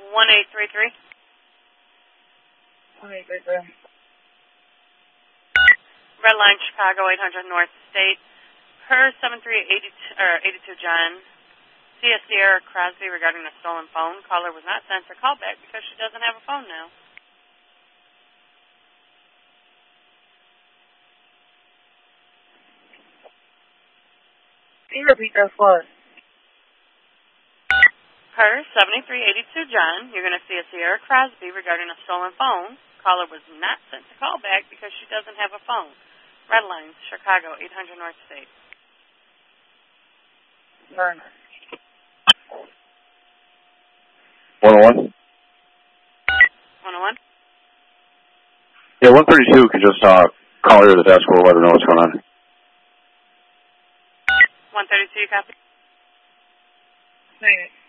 1833. 1833. Red Line, Chicago, 800 North State. Per 7382 John. C.S. Sierra Crosby regarding a stolen phone. Caller was not sent her call back because she doesn't have a phone now. Can you repeat that for us? Per 7382 John, you're going to see a Sierra Crosby regarding a stolen phone. Caller was not sent to call back because she doesn't have a phone. Red Lines, Chicago, 800 North State. Burner. 101? 101? Yeah, 132 could just call her to the desk. We'll let her know what's going on. 132, copy? Say it.